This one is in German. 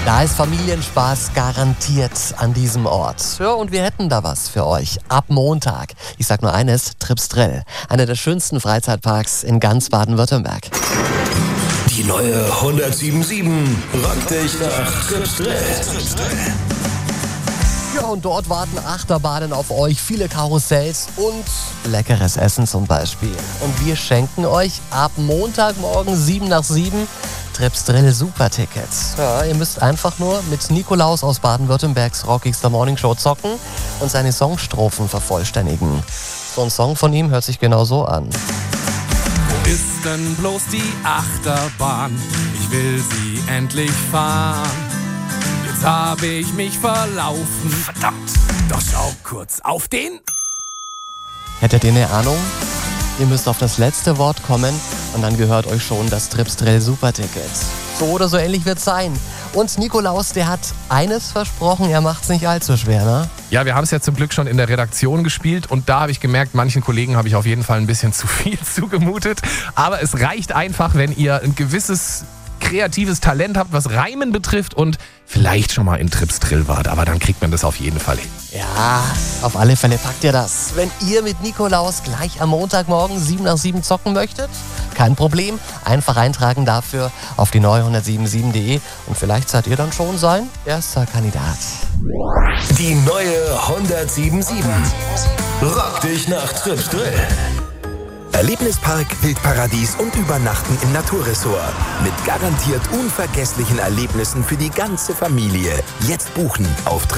Da ist Familienspaß garantiert an diesem Ort. Ja, und wir hätten da was für euch. Ab Montag. Ich sag nur eines, Tripsdrill. Einer der schönsten Freizeitparks in ganz Baden-Württemberg. Die neue 107.7 rockt dich nach Tripsdrill. Ja, und dort warten Achterbahnen auf euch, viele Karussells und leckeres Essen zum Beispiel. Und wir schenken euch ab Montagmorgen 7 nach 7 Tripsdrill Supertickets. Ja, ihr müsst einfach nur mit Nikolaus aus Baden-Württembergs rockigster Morningshow zocken und seine Songstrophen vervollständigen. So ein Song von ihm hört sich genau so an. Wo ist denn bloß die Achterbahn? Ich will sie endlich fahren. Jetzt habe ich mich verlaufen. Verdammt! Doch schau kurz auf den. Hättet ihr eine Ahnung? Ihr müsst auf das letzte Wort kommen und dann gehört euch schon das Tripsdrill Superticket. So oder so ähnlich wird's sein. Und Nikolaus, der hat eines versprochen, er macht's nicht allzu schwer, ne? Ja, wir haben es ja zum Glück schon in der Redaktion gespielt und da habe ich gemerkt, manchen Kollegen habe ich auf jeden Fall ein bisschen zu viel zugemutet. Aber es reicht einfach, wenn ihr ein gewisses kreatives Talent habt, was Reimen betrifft und vielleicht schon mal in Tripsdrill wart, aber dann kriegt man das auf jeden Fall hin. Ja, auf alle Fälle packt ihr das. Wenn ihr mit Nikolaus gleich am Montagmorgen 7 nach 7 zocken möchtet, kein Problem. Einfach eintragen dafür auf die neue 107.7.de und vielleicht seid ihr dann schon sein erster Kandidat. Die neue 107.7 rockt dich nach Tripsdrill. Erlebnispark, Wildparadies und Übernachten im Naturressort. Mit garantiert unvergesslichen Erlebnissen für die ganze Familie. Jetzt buchen auf